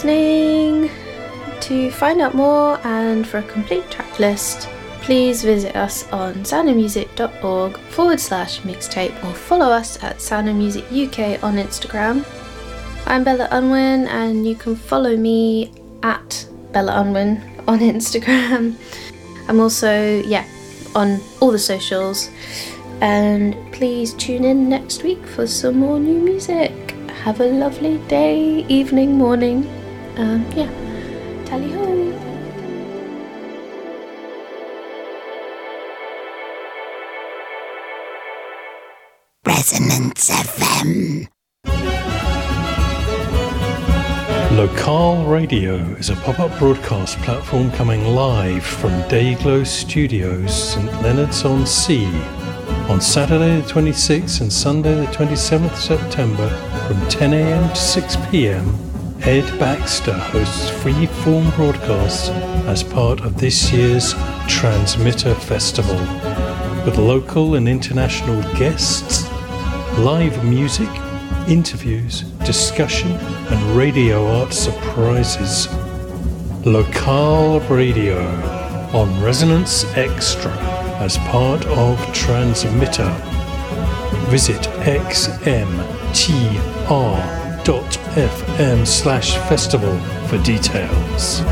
listening. To find out more and for a complete track list, please visit us on soundofmusic.org/mixtape or follow us at Sound of Music UK on Instagram. I'm Bella Unwin and you can follow me at Bella Unwin on Instagram. I'm also, on all the socials. And please tune in next week for some more new music. Have a lovely day, evening, morning. Tally ho. Resonance FM. Local Radio is a pop-up broadcast platform coming live from Dayglow Studios, St Leonards-on-Sea, on Saturday the 26th and Sunday the 27th September from 10 a.m. to 6 p.m. Ed Baxter hosts free-form broadcasts as part of this year's Transmitter Festival, with local and international guests, live music, interviews, discussion and radio art surprises. Local Radio on Resonance Extra as part of Transmitter. Visit xmtr.fm/festival for details.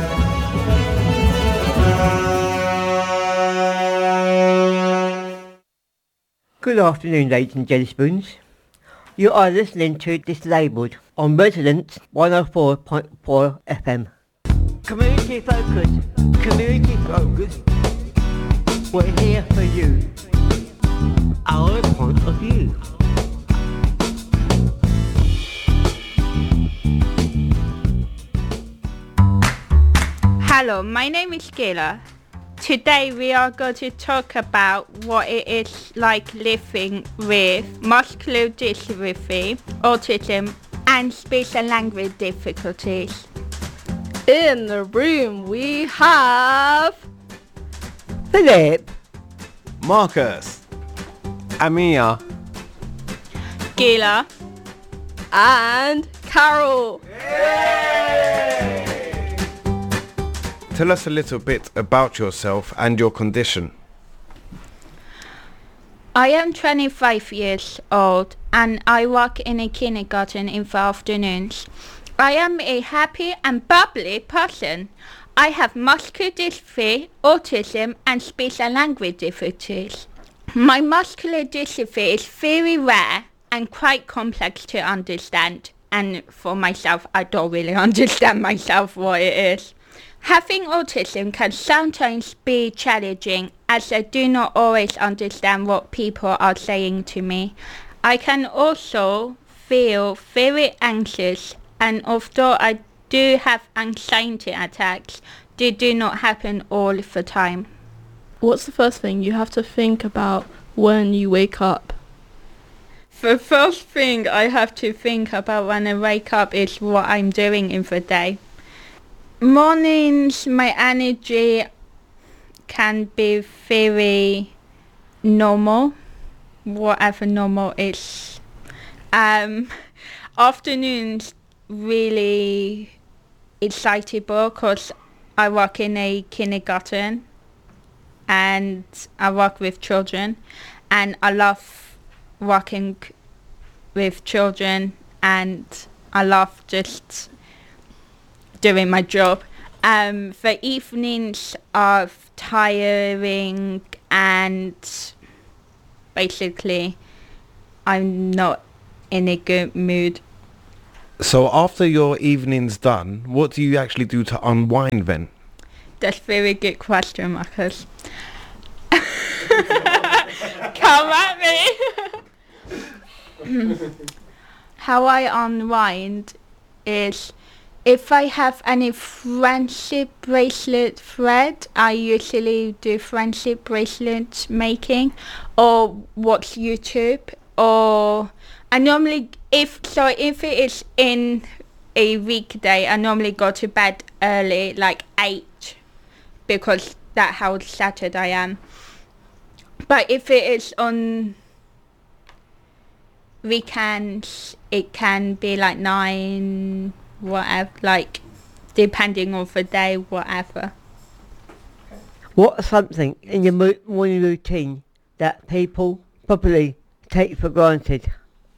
Good afternoon, ladies and jelly-spoons. You are listening to Dislabeled on Resonance 104.4 FM. Community focus. We're here for you. Our point of view. Hello, my name is Gila. Today we are going to talk about what it is like living with muscular dystrophy, autism and speech and language difficulties. In the room we have Philip, Marcus, Amia, Gila and Carol. Tell us a little bit about yourself and your condition. I am 25 years old and I work in a kindergarten in the afternoons. I am a happy and bubbly person. I have muscular dystrophy, autism and speech and language difficulties. My muscular dystrophy is very rare and quite complex to understand. And for myself, I don't really understand myself what it is. Having autism can sometimes be challenging as I do not always understand what people are saying to me. I can also feel very anxious, and although I do have anxiety attacks, they do not happen all the time. What's the first thing you have to think about when you wake up? The first thing I have to think about when I wake up is what I'm doing in the day. Mornings, my energy can be very normal, whatever normal is. Afternoons, really excitable because I work in a kindergarten and I work with children and I love working with children and I love just doing my job. The evenings are tiring and basically I'm not in a good mood. So after your evening's done, what do you actually do to unwind then? That's a very good question, Marcus. Come at me. How I unwind is if I have any friendship bracelet thread, I usually do friendship bracelet making or watch YouTube, or I normally, if it is in a weekday, I normally go to bed early, like 8, because that's how shattered I am. But if it is on weekends, it can be like 9, whatever, like depending on the day, whatever. What's something in your morning routine that people probably take for granted?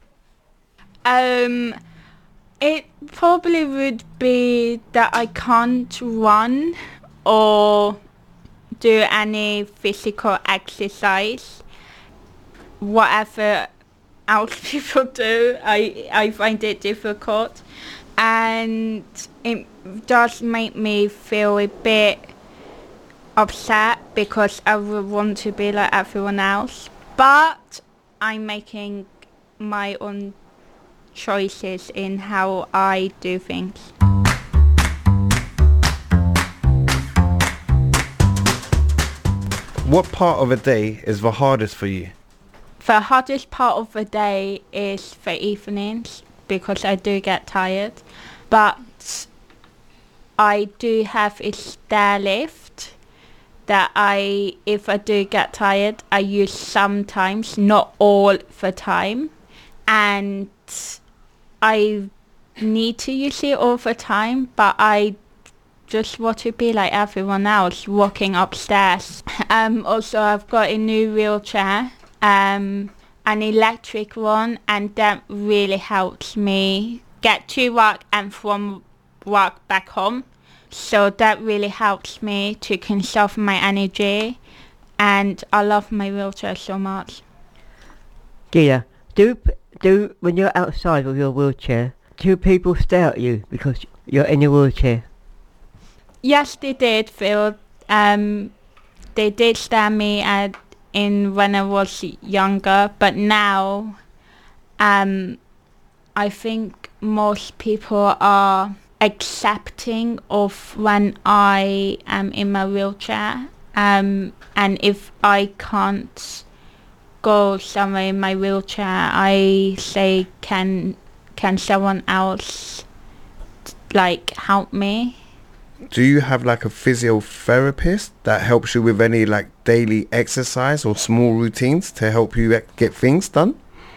It probably would be that I can't run or do any physical exercise. Whatever else people do, I find it difficult, and it does make me feel a bit upset because I would want to be like everyone else, but I'm making my own choices in how I do things. What part of a day is the hardest for you? The hardest part of the day is the evenings because I do get tired, but I do have a stair lift that if I do get tired, I use sometimes, not all the time, and I need to use it all the time, but I just want to be like everyone else, walking upstairs. Also, I've got a new wheelchair, an electric one, and that really helps me get to work and from work back home. So that really helps me to conserve my energy, and I love my wheelchair so much. Gia, do when you're outside with your wheelchair, do people stare at you because you're in a wheelchair? Yes, they did, Phil. They did stare me in when I was younger, but now I think most people are accepting of when I am in my wheelchair, and if I can't go somewhere in my wheelchair, I say can someone else like help me. Do you have like a physiotherapist that helps you with any like daily exercise or small routines to help you get things done?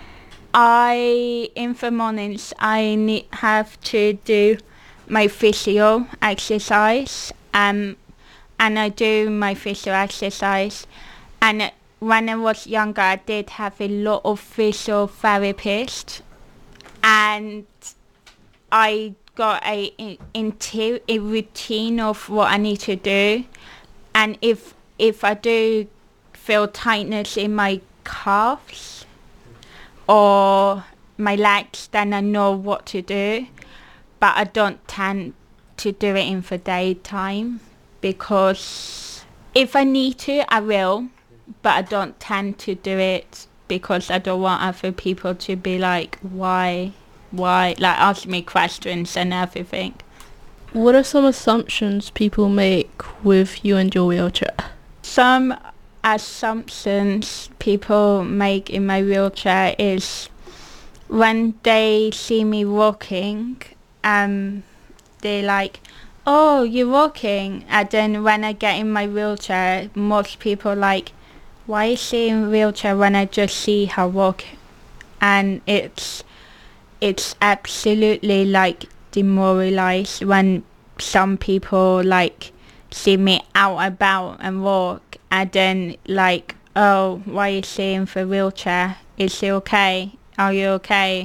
In the mornings I have to do my physio exercise, and I do my physio exercise, and when I was younger I did have a lot of physiotherapists, and I got a routine of what I need to do, and if I do feel tightness in my calves or my legs, then I know what to do, but I don't tend to do it in the daytime because if I need to I will, but I don't tend to do it because I don't want other people to be like why, like ask me questions and everything. What are some assumptions people make with you and your wheelchair? Some assumptions people make in my wheelchair is when they see me walking, they're like, oh, you're walking, and then when I get in my wheelchair, most people like, why is she in a wheelchair when I just see her walk? And it's absolutely like demoralized when some people like see me out about and walk, and then like, oh, why is she in the wheelchair? Is she okay? Are you okay?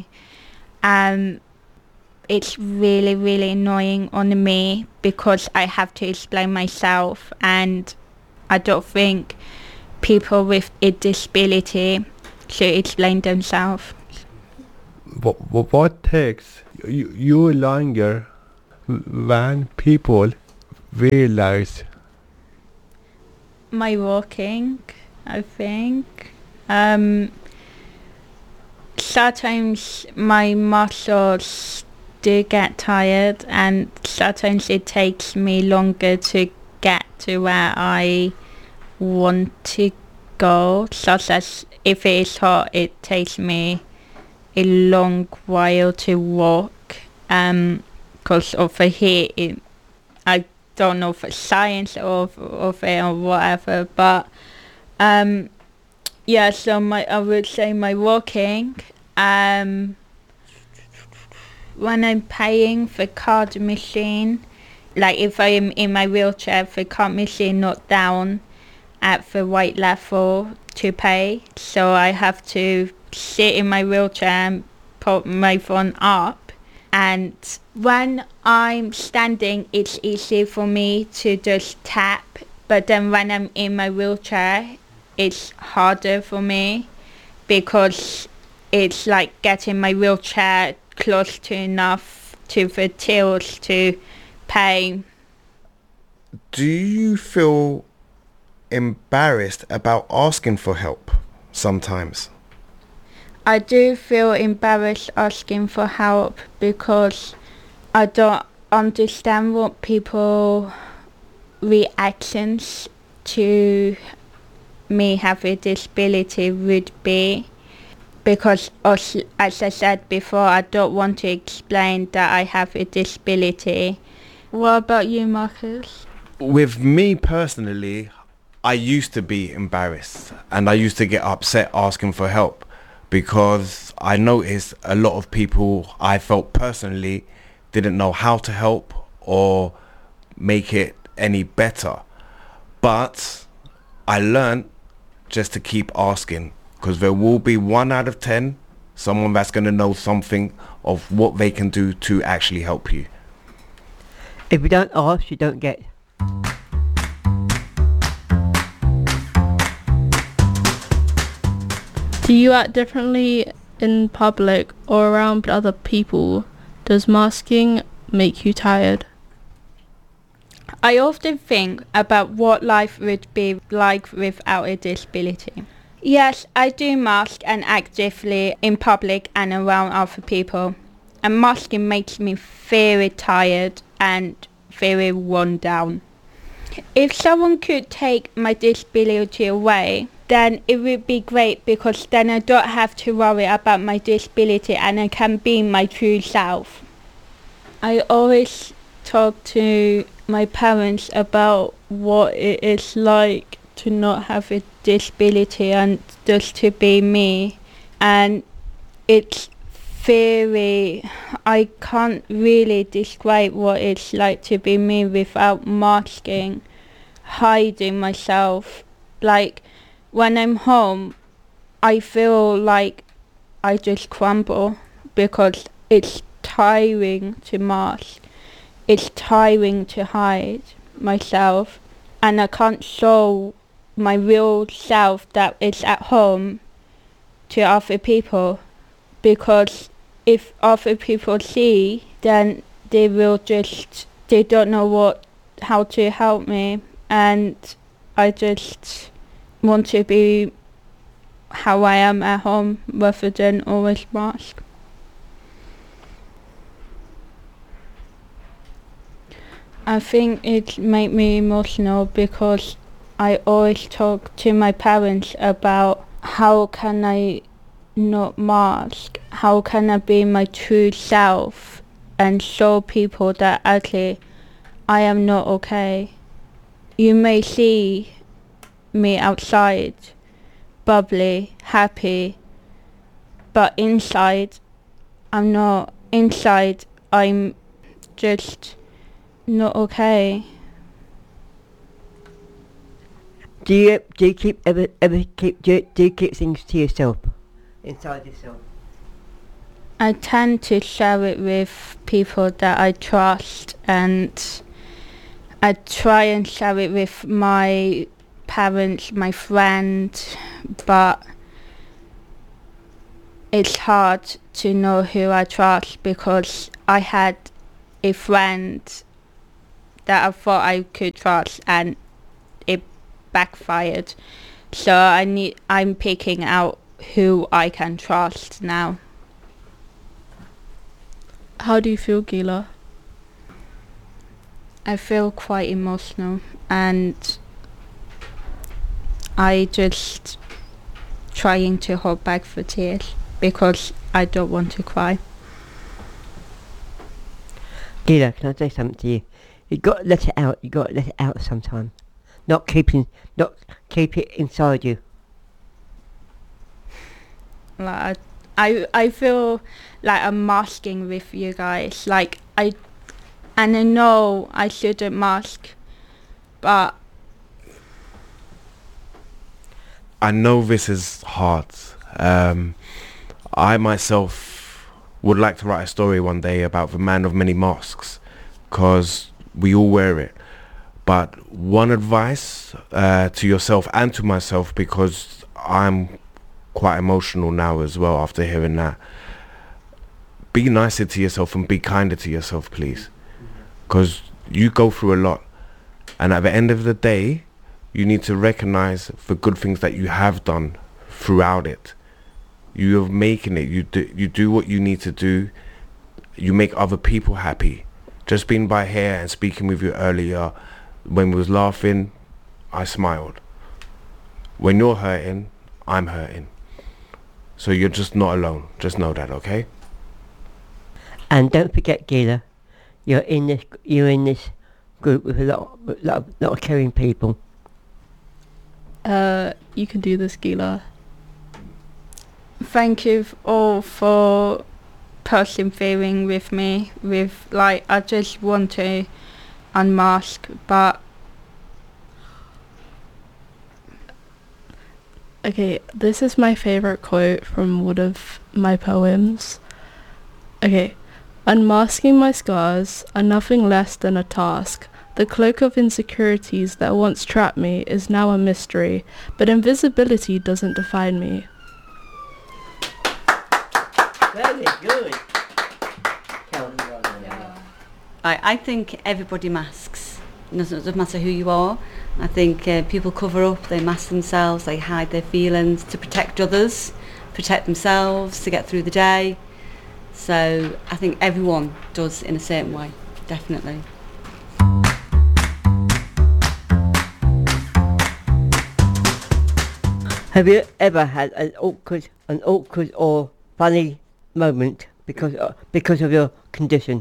It's really, really annoying on me because I have to explain myself, and I don't think people with a disability should explain themselves. What takes you longer when people realize? My walking, I think. Sometimes my muscles do get tired, and sometimes it takes me longer to get to where I want to go, such as if it is hot it takes me a long while to walk because of the heat. I don't know if it's science of it or whatever, but yeah, so I would say my walking, when I'm paying for card machine, like if I'm in my wheelchair, the card machine not down at the right level to pay, so I have to sit in my wheelchair and put my phone up. And when I'm standing, it's easy for me to just tap, but then when I'm in my wheelchair, it's harder for me because it's like getting my wheelchair close to enough to the tills to pay. Do you feel embarrassed about asking for help sometimes? I do feel embarrassed asking for help because I don't understand what people reactions to me having a disability would be, because as I said before, I don't want to explain that I have a disability. What about you, Marcus? With me personally, I used to be embarrassed and I used to get upset asking for help because I noticed a lot of people I felt personally didn't know how to help or make it any better. But I learned just to keep asking, because there will be 1 out of 10 someone that's going to know something of what they can do to actually help you. If you don't ask, you don't get. Do you act differently in public or around other people? Does masking make you tired? I often think about what life would be like without a disability. Yes, I do mask and act differently in public and around other people. And masking makes me very tired and very worn down. If someone could take my disability away, then it would be great, because then I don't have to worry about my disability and I can be my true self. I always talk to my parents about what it is like to not have a disability and just to be me, and it's very, I can't really describe what it's like to be me without masking, hiding myself. Like when I'm home, I feel like I just crumble because it's tiring to mask. It's tiring to hide myself, and I can't show my real self that is at home to other people, because if other people see, then they don't know how to help me, and I just want to be how I am at home rather than always mask. I think it made me emotional because I always talk to my parents about how can I not mask, how can I be my true self and show people that actually I am not okay. You may see me outside bubbly, happy, but inside I'm not. Inside I'm just not okay. Do you keep things to yourself, inside yourself? I tend to share it with people that I trust, and I try and share it with my parents, my friend, but it's hard to know who I trust, because I had a friend that I thought I could trust and it backfired. So I'm picking out who I can trust now. How do you feel, Gila? I feel quite emotional, and I just trying to hold back the tears because I don't want to cry. Gila, can I say something to you? You got to let it out. You got to let it out sometime. Not keep it inside you. Like I feel like I'm masking with you guys. Like I know I shouldn't mask, but I know this is hard. I myself would like to write a story one day about the man of many masks, because we all wear it. But one advice to yourself and to myself, because I'm quite emotional now as well after hearing that. Be nicer to yourself and be kinder to yourself, please. Because you go through a lot. And at the end of the day, you need to recognize the good things that you have done throughout it. You're making it. You do what you need to do. You make other people happy. Just being by here and speaking with you earlier, when we was laughing, I smiled. When you're hurting, I'm hurting. So you're just not alone. Just know that, okay? And don't forget, Gila, you're in this group with a lot of caring people. You can do this, Gila. thank you all for persevering with me. With like, I just want to unmask, but okay, this is my favorite quote from one of my poems. Okay, unmasking my scars are nothing less than a task. The cloak of insecurities that once trapped me is now a mystery, but invisibility doesn't define me. Very good. I think everybody masks. It doesn't matter who you are. I think people cover up, they mask themselves, they hide their feelings to protect others, protect themselves, to get through the day. So I think everyone does in a certain way, definitely. Have you ever had an awkward or funny moment because of your condition?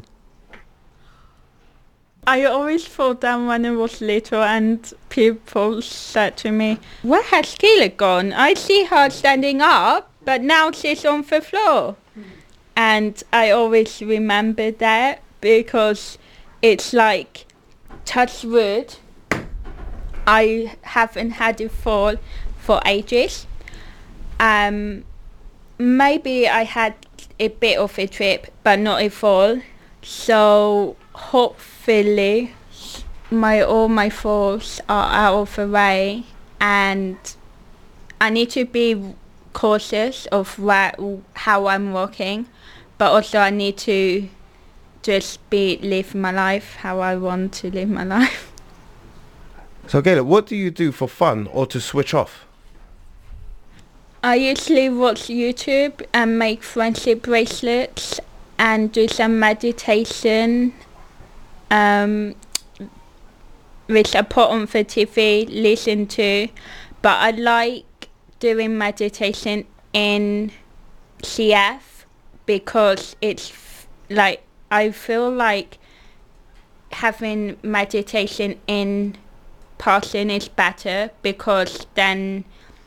I always thought that when I was little and people said to me, "Where has Keela gone? I see her standing up, but now she's on the floor." And I always remember that because it's like, touch wood, I haven't had a fall for ages. Maybe I had a bit of a trip, but not a fall. So hopefully all my falls are out of the way, and I need to be cautious of how I'm walking, but also I need to just live my life how I want to live my life. So Gayla, what do you do for fun or to switch off? I usually watch YouTube and make friendship bracelets and do some meditation, which I put on the TV, listen to. But I like doing meditation in CF because it's like, I feel like having meditation in person is better, because then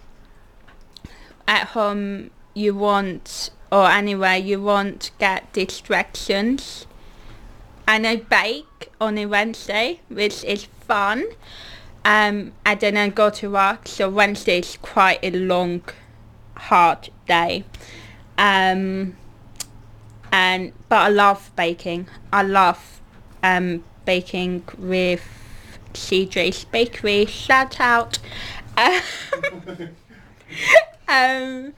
at home you won't, or anywhere you won't get distractions. And I bake on a Wednesday, which is fun, and then I go to work, so Wednesday is quite a long, hard day. But I love baking. I love baking with CJ's Bakery, shout out. And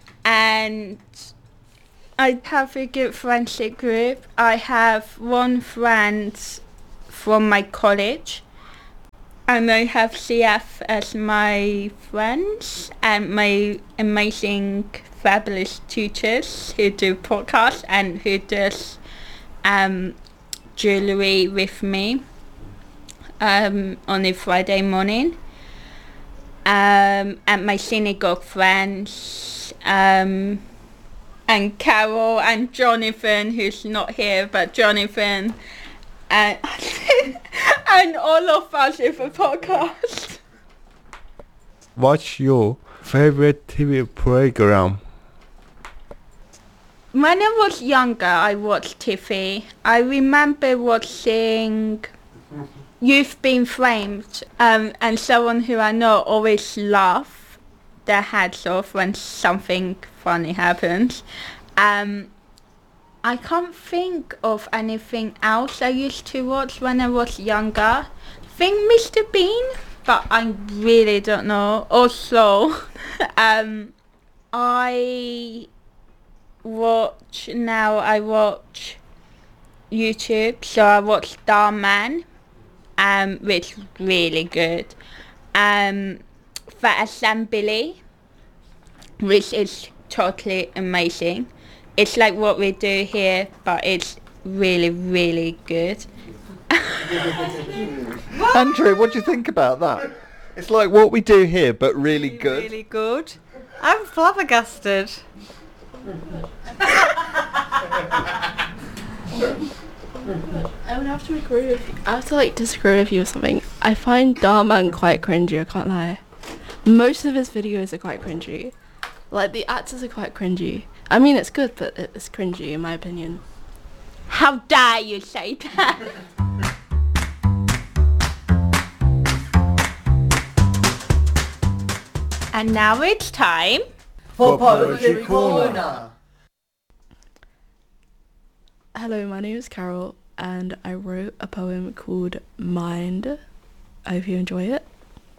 I have a good friendship group. I have one friend from my college, and I have CF as my friends, and my amazing, fabulous tutors who do podcasts and who does jewellery with me on a Friday morning. And my synagogue friends, and Carol and Jonathan, who's not here, but Jonathan, and and all of us with a podcast. What's your favorite TV program? When I was younger, I watched TV. I remember watching You've Been Framed, and someone who I know always laugh their heads off when something funny happens. I can't think of anything else I used to watch when I was younger. I think Mr. Bean, but I really don't know. Also, I watch YouTube, so I watch Starman, which is really good. For Assembly, which is totally amazing. It's like what we do here, but it's really, really good. Andrew, what do you think about that? It's like what we do here, but really good. Really good. I'm flabbergasted. I would have to agree with you. I have to disagree with you with something. I find Darman quite cringy, I can't lie. Most of his videos are quite cringy. Like, the actors are quite cringy. I mean, it's good, but it's cringy in my opinion. How dare you say that? And now it's time For Poetry Corner. Hello, my name is Carol, and I wrote a poem called Mind. I hope you enjoy it.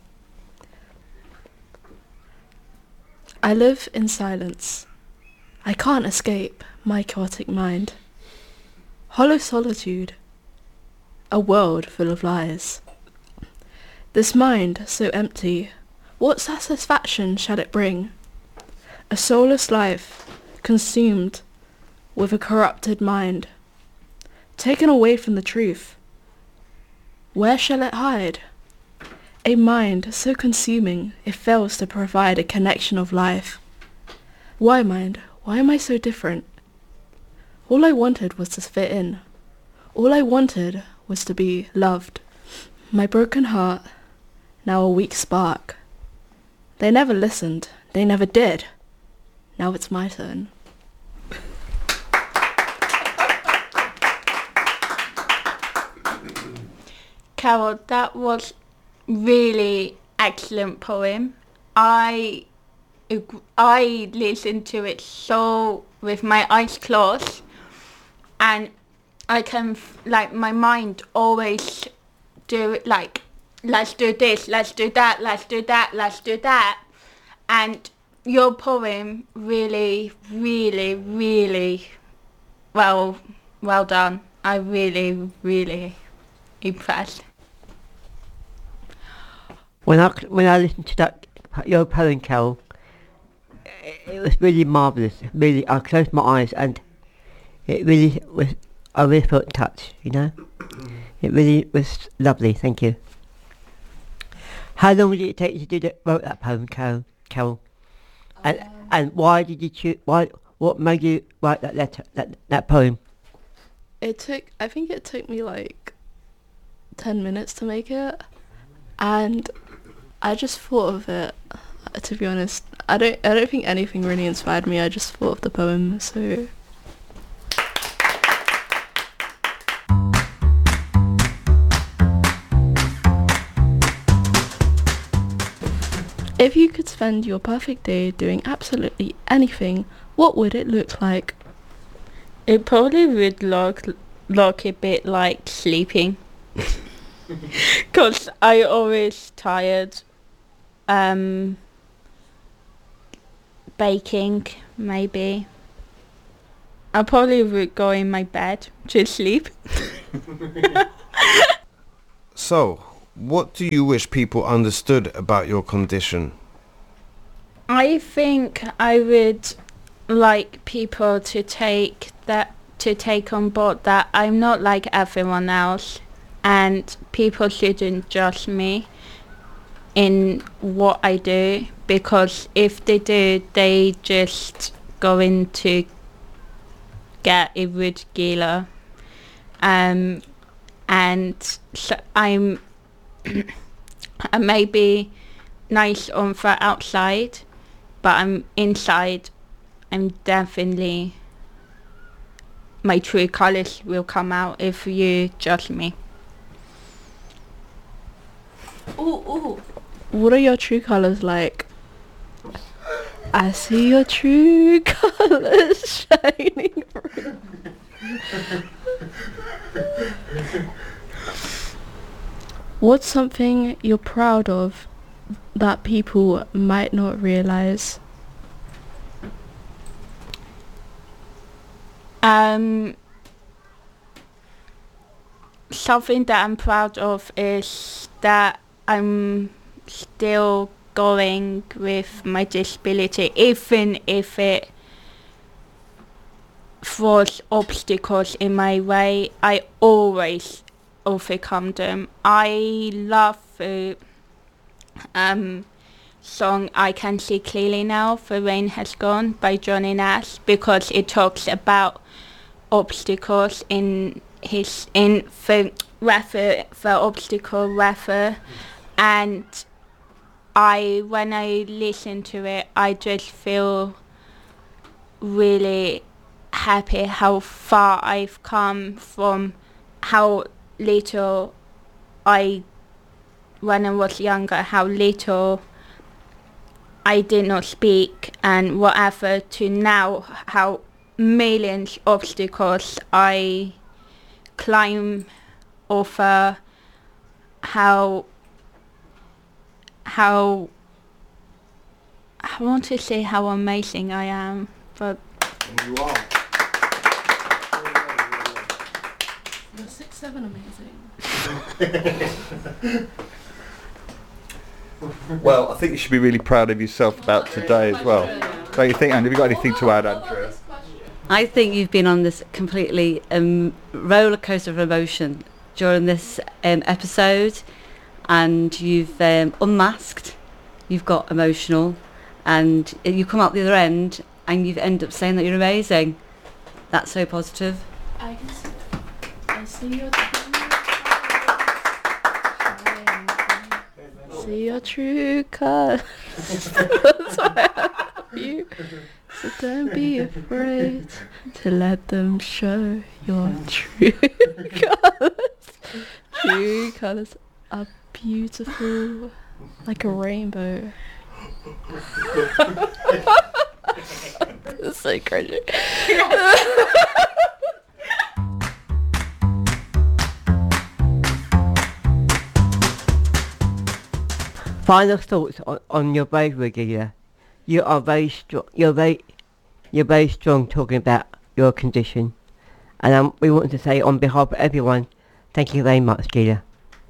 I live in silence. I can't escape my chaotic mind. Hollow solitude. A world full of lies. This mind so empty, what satisfaction shall it bring? A soulless life, consumed with a corrupted mind, taken away from the truth. Where shall it hide? A mind so consuming it fails to provide a connection of life. Why, mind? Why am I so different? All I wanted was to fit in. All I wanted was to be loved. My broken heart, now a weak spark. They never listened. They never did. Now it's my turn. Carol, that was really excellent poem. I listened to it so with my eyes closed, and I can my mind always do it like, let's do this, let's do that, let's do that, let's do that. And your poem really, really, really well done. I really, really impressed. When I listened to your poem, Carol, it was really marvellous. Really, I closed my eyes and it really was. I really felt touched. You know, it really was lovely. Thank you. How long did it take you to write that poem, Carol? And why did you choose? What made you write that poem? I think it took me 10 minutes to make it, and I just thought of it. To be honest, I don't think anything really inspired me. I just thought of the poem. So if you could spend your perfect day doing absolutely anything, what would it look like? It probably would look a bit like sleeping. Because I always tired. Baking, maybe. I probably would go in my bed to sleep. So, what do you wish people understood about your condition? I think I would like people to take on board that I'm not like everyone else, and people shouldn't judge me in what I do, because if they do, they just going to get a rude gila. And so I may be nice on the outside, but I'm inside, I'm definitely my true colours will come out if you judge me. Ooh. What are your true colours like? I see your true colours shining through. What's something you're proud of that people might not realise? Something that I'm proud of is that I'm still going with my disability, even if it throws obstacles in my way. I always overcome them. I love the song I Can See Clearly Now, The Rain Has Gone by Johnny Nash, because it talks about obstacles in the obstacle rapper, and when I listen to it, I just feel really happy how far I've come from how little when I was younger, how little I did not speak and whatever, to now how millions of obstacles I climb over, how I want to say how amazing I am, but You are. You're 6'7" amazing. Well, I think you should be really proud of yourself about today as well. Don't you think, Andy? Have you got anything to add, Andrea? I think you've been on this completely roller coaster of emotion during this episode, and you've unmasked, you've got emotional, and you come out the other end and you've ended up saying that you're amazing. That's so positive. I see your see your true colours. That's why I love you. So don't be afraid to let them show your true colours. True colours are beautiful, like a rainbow. It's so crazy. Final thoughts on your bravery, Gila. You are very strong. You're very strong talking about your condition, and we want to say on behalf of everyone, thank you very much, Gila.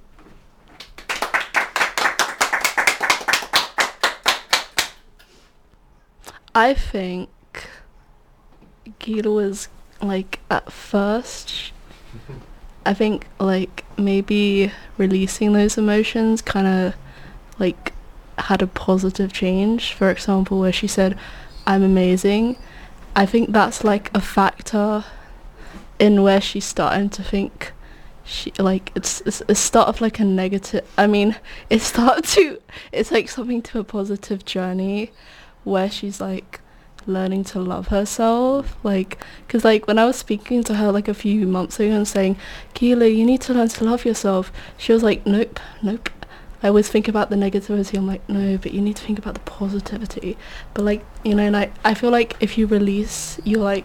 I think Gila was like at first. I think like maybe releasing those emotions kind of like had a positive change. For example, where she said, "I'm amazing." I think that's like a factor in where she's starting to think she like it's start of like a negative. I mean, it's like something to a positive journey where she's like learning to love herself, like, because like when I was speaking to her like a few months ago and saying, "Gila, you need to learn to love yourself," she was like, nope, I always think about the negativity. I'm like, no, but you need to think about the positivity. But like, you know, and I feel like if you release your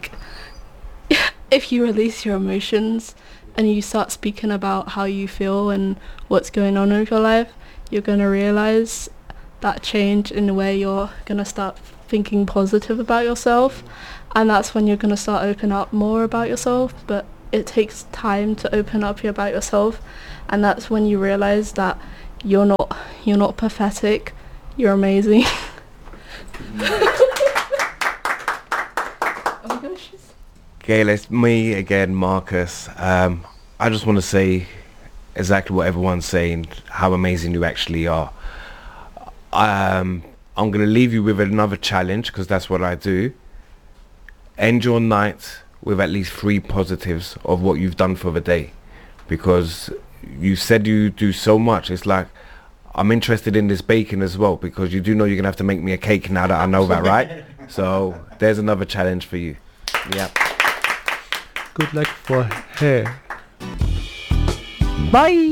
emotions and you start speaking about how you feel and what's going on in your life, you're gonna realize that change in the way you're gonna start thinking positive about yourself, and that's when you're gonna start opening up more about yourself. But it takes time to open up about yourself, and that's when you realize that you're not pathetic, you're amazing. Oh my gosh. Gail, it's me again, Marcus. I just want to say exactly what everyone's saying, how amazing you actually are. I'm going to leave you with another challenge, because that's what I do. End your night with at least 3 positives of what you've done for the day, because you said you do so much. It's like, I'm interested in this baking as well, because you do know you're going to have to make me a cake now that I know that, right? So there's another challenge for you. Yeah. Good luck for her. Bye!